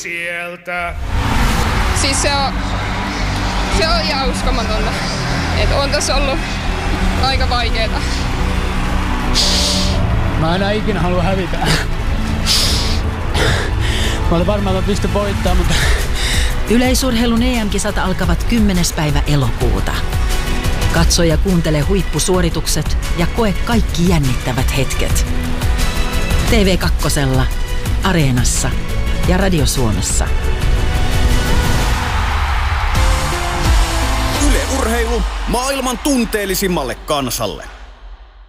sieltä. Siis se on ihan uskomatonta. Että on tässä ollut aika vaikeeta. Mä enää ikinä halua hävitä. Mä olin varmaan, että mä pystyn voittamaan, mutta... Yleisurheilun EM-kisat alkavat 10. päivä elokuuta. Katso ja kuuntele huippusuoritukset ja koe kaikki jännittävät hetket. TV2, Areenassa ja Radio Suomessa. Yle Urheilu maailman tunteellisimmalle kansalle.